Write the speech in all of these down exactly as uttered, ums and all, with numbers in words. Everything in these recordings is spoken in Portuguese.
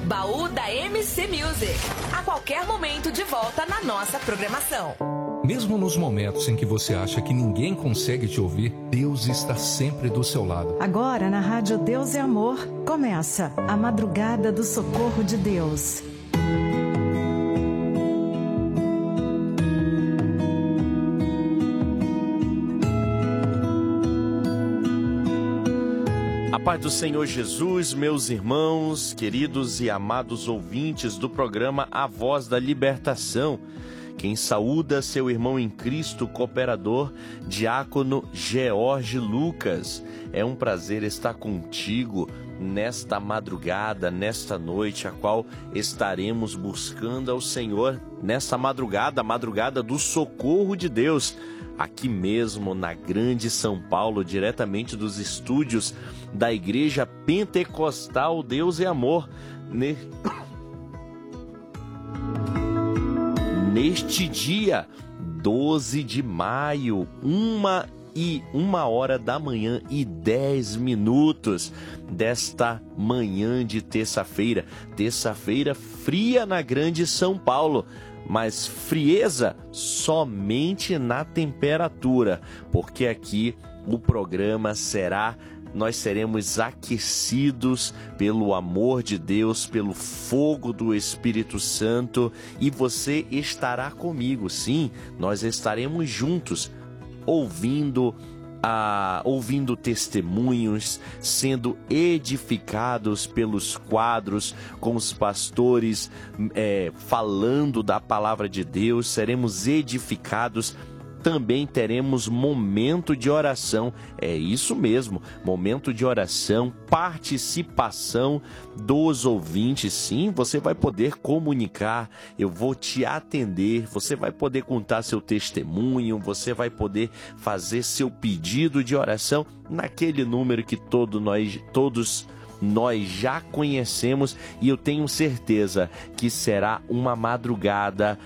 Baú da M C Music. A qualquer momento de volta na nossa programação. Mesmo nos momentos em que você acha que ninguém consegue te ouvir, Deus está sempre do seu lado. Agora na Rádio Deus é Amor, começa a Madrugada do Socorro de Deus. A paz do Senhor Jesus, meus irmãos, queridos e amados ouvintes do programa A Voz da Libertação. Quem saúda seu irmão em Cristo, cooperador, diácono George Lucas. É um prazer estar contigo nesta madrugada, nesta noite, a qual estaremos buscando ao Senhor, nessa madrugada, a madrugada do socorro de Deus, aqui mesmo na Grande São Paulo, diretamente dos estúdios da Igreja Pentecostal Deus é Amor. Ne... Neste dia, doze de maio, uma e uma hora da manhã e dez minutos desta manhã de terça-feira. Terça-feira fria na Grande São Paulo, mas frieza somente na temperatura, porque aqui o programa será, nós seremos aquecidos pelo amor de Deus, pelo fogo do Espírito Santo, e você estará comigo, sim, nós estaremos juntos, ouvindo Ah, ouvindo testemunhos, sendo edificados pelos quadros, com os pastores é, falando da palavra de Deus, seremos edificados. Também teremos momento de oração, é isso mesmo, momento de oração, participação dos ouvintes. Sim, você vai poder comunicar, eu vou te atender, você vai poder contar seu testemunho, você vai poder fazer seu pedido de oração naquele número que todo nós, todos nós já conhecemos, e eu tenho certeza que será uma madrugada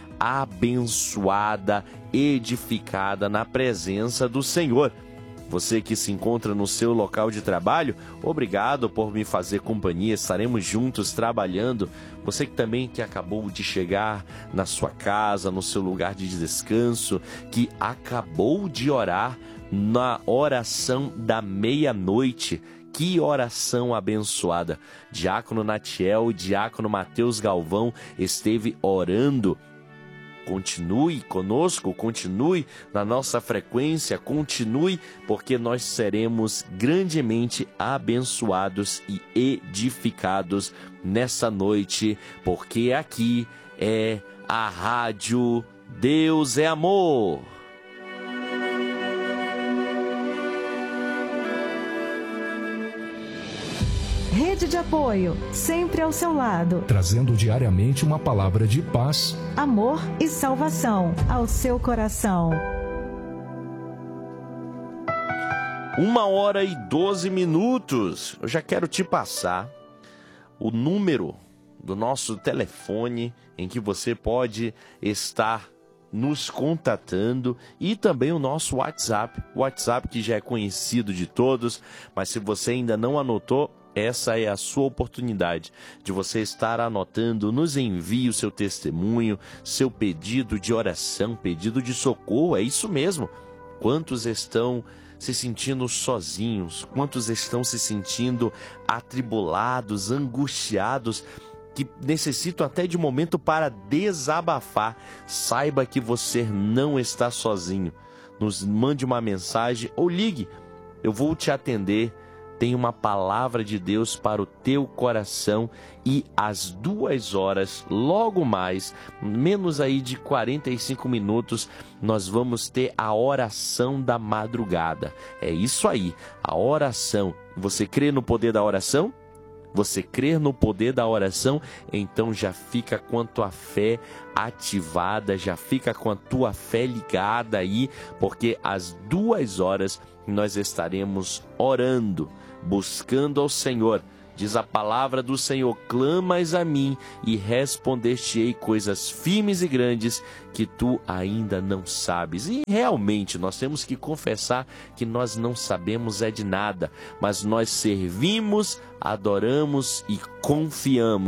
abençoada, edificada na presença do Senhor. Você que se encontra no seu local de trabalho, obrigado por me fazer companhia, estaremos juntos trabalhando. Você que também que acabou de chegar na sua casa, no seu lugar de descanso, que acabou de orar na oração da meia-noite. Que oração abençoada! Diácono Natiel e Diácono Mateus Galvão esteve orando. Continue conosco, continue na nossa frequência, continue, porque nós seremos grandemente abençoados e edificados nessa noite, porque aqui é a Rádio Deus é Amor. Rede de apoio, sempre ao seu lado. Trazendo diariamente uma palavra de paz, amor e salvação ao seu coração. Uma hora e doze minutos. Eu já quero te passar o número do nosso telefone em que você pode estar nos contatando, e também o nosso WhatsApp, o WhatsApp que já é conhecido de todos, mas se você ainda não anotou, essa é a sua oportunidade de você estar anotando. Nos envie o seu testemunho, seu pedido de oração, pedido de socorro, é isso mesmo. Quantos estão se sentindo sozinhos? Quantos estão se sentindo atribulados, angustiados, que necessitam até de momento para desabafar? Saiba que você não está sozinho. Nos mande uma mensagem ou ligue, eu vou te atender. Tem uma palavra de Deus para o teu coração, e às duas horas, logo mais, menos aí de quarenta e cinco minutos, nós vamos ter a oração da madrugada. É isso aí, a oração. Você crê no poder da oração? Você crer no poder da oração? Então já fica com a tua fé ativada, já fica com a tua fé ligada aí, porque às duas horas nós estaremos orando, buscando ao Senhor. Diz a palavra do Senhor: clamas a mim e responder-te-ei coisas firmes e grandes que tu ainda não sabes. E realmente nós temos que confessar que nós não sabemos é de nada, mas nós servimos, adoramos e confiamos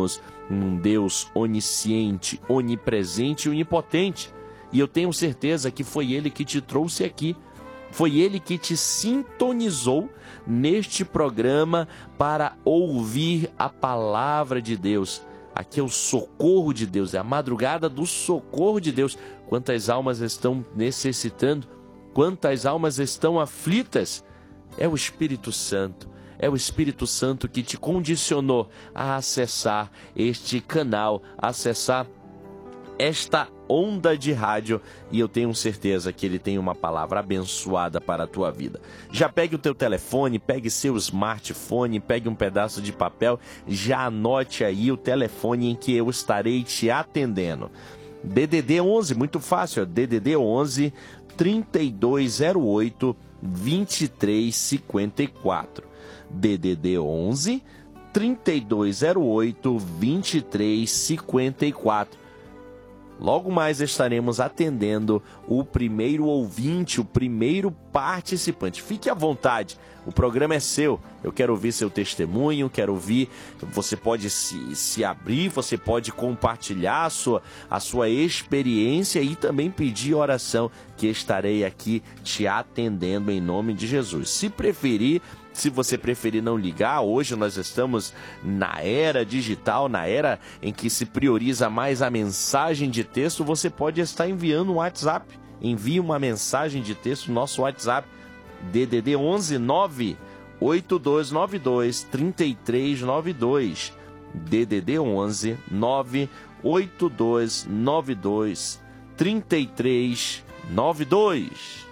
um Deus onisciente, onipresente e onipotente. E eu tenho certeza que foi Ele que te trouxe aqui. Foi Ele que te sintonizou neste programa para ouvir a palavra de Deus. Aqui é o socorro de Deus, é a madrugada do socorro de Deus. Quantas almas estão necessitando, quantas almas estão aflitas. É o Espírito Santo, é o Espírito Santo que te condicionou a acessar este canal, a acessar esta onda de rádio, e eu tenho certeza que ele tem uma palavra abençoada para a tua vida. Já pegue o teu telefone, pegue seu smartphone, pegue um pedaço de papel, já anote aí o telefone em que eu estarei te atendendo. D D D onze, muito fácil, é D D D onze, trinta e dois zero oito, vinte e três cinquenta e quatro. D D D onze, trinta e dois zero oito, vinte e três cinquenta e quatro. Logo mais estaremos atendendo o primeiro ouvinte, o primeiro participante. Fique à vontade, o programa é seu. Eu quero ouvir seu testemunho, quero ouvir, você pode se, se abrir, você pode compartilhar a sua, a sua experiência e também pedir oração, que estarei aqui te atendendo em nome de Jesus. Se preferir, se você preferir não ligar, hoje nós estamos na era digital, na era em que se prioriza mais a mensagem de texto, você pode estar enviando um WhatsApp. Envie uma mensagem de texto no nosso WhatsApp, D D D onze nove oito dois nove dois três três nove dois. D D D onze nove oito dois nove dois três três nove dois.